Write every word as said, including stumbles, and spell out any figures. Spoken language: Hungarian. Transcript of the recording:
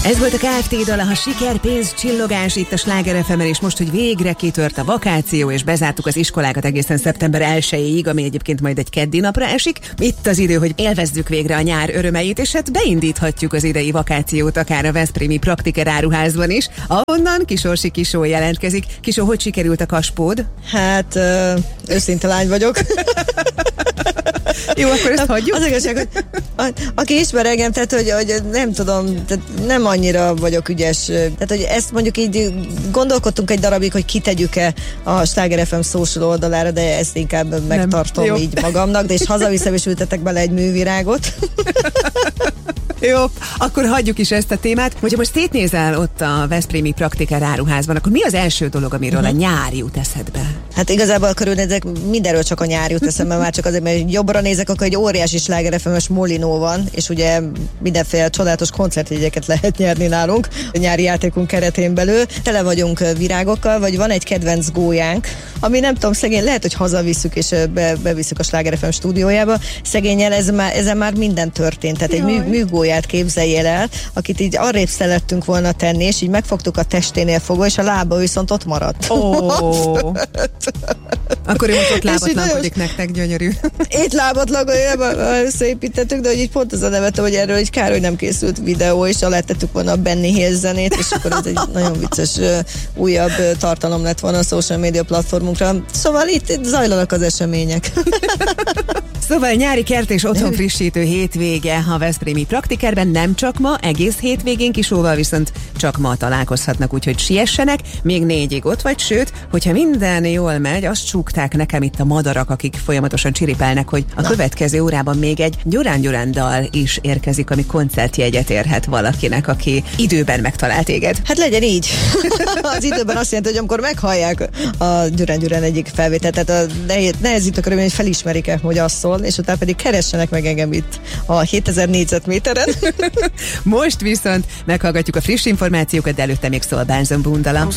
Ez volt a Kft. Dala, ha siker, pénz, csillogás itt a Sláger ef emen, és most, hogy végre kitört a vakáció, és bezártuk az iskolákat egészen szeptember elsejéig, ami egyébként majd egy keddi napra esik. Itt az idő, hogy élvezzük végre a nyár örömeit, és hát beindíthatjuk az idei vakációt akár a veszprémi Praktiker áruházban is, ahonnan Kisorsi Kisó jelentkezik. Kisó, hogy sikerült a kaspód? Hát, ö, őszinte lány vagyok. Jó, akkor ezt hagyjuk. Az igazság, hogy a, aki ismer engem, tehát hogy, hogy nem tudom, tehát nem annyira vagyok ügyes. Tehát, hogy ezt mondjuk így gondolkodtunk egy darabig, hogy kitegyük-e a Sláger ef em social oldalára, de ezt inkább megtartom nem. így magamnak, de és hazaviszem és ültetek bele egy művirágot. Jó, akkor hagyjuk is ezt a témát. Hogyha most szétnézel ott a veszprémi Praktiker áruházban, akkor mi az első dolog, amiről uh-huh. a nyár jut eszedbe? Hát igazából körülnézek, mindenről csak a nyár jut eszembe, már csak azért, mert jobbra nézek, akkor egy óriási Sláger ef em-es molinó van, és ugye mindenféle csodálatos koncertjegyeket lehet nyerni nálunk a nyári játékunk keretén belül. Tele vagyunk virágokkal, vagy van egy kedvenc gólyánk, ami nem tudom, szegény, lehet, hogy hazavisszük és be, bevisszük a Sláger ef em stúdiójába. Szegényel ez már, ezen már minden történt. Tehát Jaj. egy mű, műgólyát képzeljél el, akit így arrébb szerettünk volna tenni, és így megfogtuk a testénél fogva, és a lába viszont ott maradt. Oh. Akkor ő most ott lábatlankodik nektek, gyönyörű. Itt lábatlankodik, összeépítettük, de hogy így pont az a nevetem, hogy erről így kár, hogy nem készült videó, és alá tettük volna a Benny Hill zenét, és akkor ez egy nagyon vicces uh, újabb uh, tartalom lett volna a social media platformunkra. Szóval itt, itt zajlanak az események. Szóval nyári kert és otthon frissítő hétvége a veszprémi Praktikerben, nem csak ma, egész hétvégén Kisóval viszont csak ma találkozhatnak, úgyhogy siessenek, még négyig ott vagy, sőt, hogyha minden jól megy, azt csúgták nekem itt a madarak, akik folyamatosan csiripelnek, hogy a Na. következő órában még egy Gyurán Gyurán dal is érkezik, ami koncertjegyet érhet valakinek, aki időben megtalál téged. Hát legyen így. Az időben azt jelenti, hogy amikor meghallják a Gyurán Gyurán egyik felvételt, tehát a nehezítő körülmény, hogy felismerik-e, hogy az szól, és utána pedig keressenek meg engem itt a hétezer négyzetméteren. Most viszont meghallgatjuk a friss információkat, de előtte még szól Bánzon Bundala.